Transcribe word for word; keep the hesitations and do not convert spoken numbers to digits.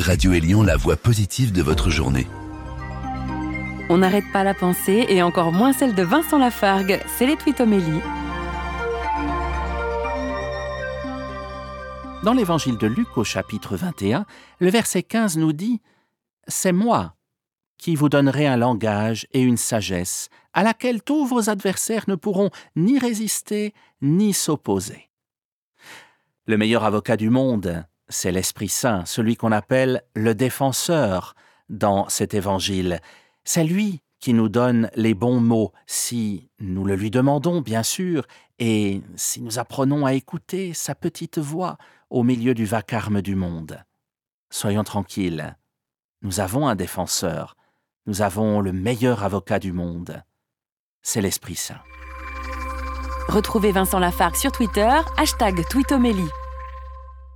Radio Élion, la voix positive de votre journée. On n'arrête pas la pensée et encore moins celle de Vincent Lafargue. C'est les Twitomélies. Dans l'évangile de Luc au chapitre vingt et un, le verset quinze nous dit « C'est moi qui vous donnerai un langage et une sagesse à laquelle tous vos adversaires ne pourront ni résister ni s'opposer. » Le meilleur avocat du monde, c'est l'Esprit Saint, celui qu'on appelle le défenseur dans cet évangile. C'est lui qui nous donne les bons mots, si nous le lui demandons, bien sûr, et si nous apprenons à écouter sa petite voix au milieu du vacarme du monde. Soyons tranquilles, nous avons un défenseur, nous avons le meilleur avocat du monde, c'est l'Esprit Saint. Retrouvez Vincent Lafargue sur Twitter, hashtag Twitomélie.